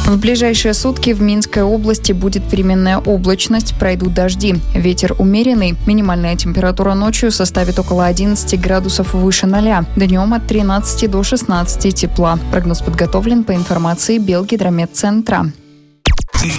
В ближайшие сутки в Минской области будет переменная облачность, пройдут дожди. Ветер умеренный. Минимальная температура ночью составит около 11 градусов выше 0. Днем от 13 до 16 тепла. Прогноз подготовлен по информации Белгидрометцентра.